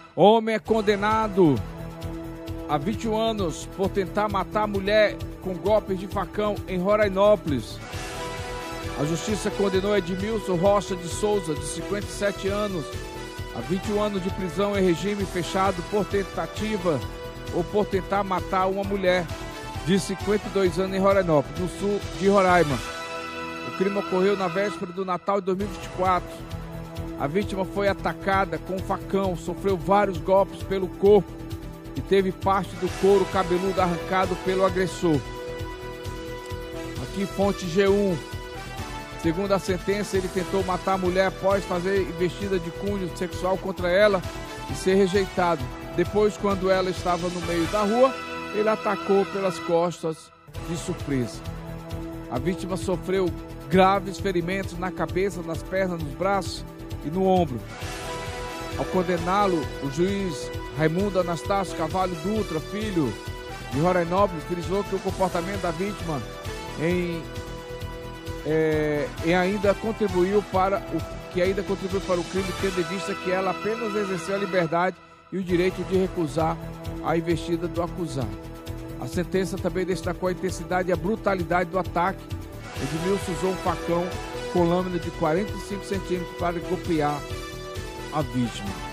Homem é condenado a 21 anos por tentar matar a mulher com golpes de facão em Rorainópolis. A justiça condenou Edmilson Rocha de Souza, de 57 anos, a 21 anos de prisão em regime fechado por tentativa ou por tentar matar uma mulher de 52 anos em Rorainópolis, no sul de Roraima. O crime ocorreu na véspera do Natal de 2024. A vítima foi atacada com um facão, sofreu vários golpes pelo corpo e teve parte do couro cabeludo arrancado pelo agressor. Aqui, fonte G1. Segundo a sentença, ele tentou matar a mulher após fazer investida de cunho sexual contra ela e ser rejeitado. Depois, quando ela estava no meio da rua, ele atacou pelas costas de surpresa. A vítima sofreu graves ferimentos na cabeça, nas pernas, nos braços e no ombro. Ao condená-lo, o juiz Raimundo Anastácio Carvalho Dutra, filho de Rorainópolis, frisou que o comportamento da vítima ainda contribuiu para o crime, tendo em vista que ela apenas exerceu a liberdade e o direito de recusar a investida do acusado. A sentença também destacou a intensidade e a brutalidade do ataque. Edmilson usou um facão com lâmina de 45 centímetros para golpear a vítima.